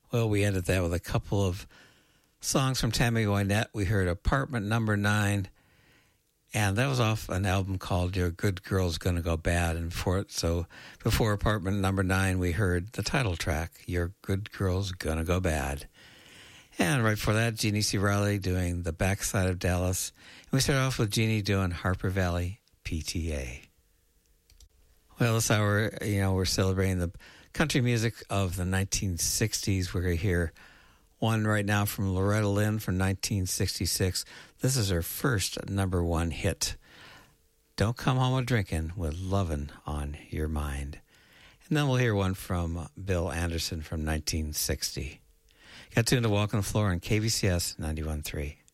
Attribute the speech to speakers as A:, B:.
A: Well, we ended that with a couple of songs from Tammy Wynette. We heard Apartment Number 9, and that was off an album called Your Good Girl's Gonna Go Bad. And before Apartment Number 9, we heard the title track, Your Good Girl's Gonna Go Bad. And right before that, Jeannie C. Riley doing The Backside of Dallas. And we started off with Jeannie doing Harper Valley PTA. Well, this hour, we're celebrating the country music of the 1960s. We're going to hear one right now from Loretta Lynn from 1966. This is her first #1 hit. Don't Come Home a-Drinkin' with Lovin' on Your Mind. And then we'll hear one from Bill Anderson from 1960. Got tuned to Walk on the Floor on KVCS 91.3.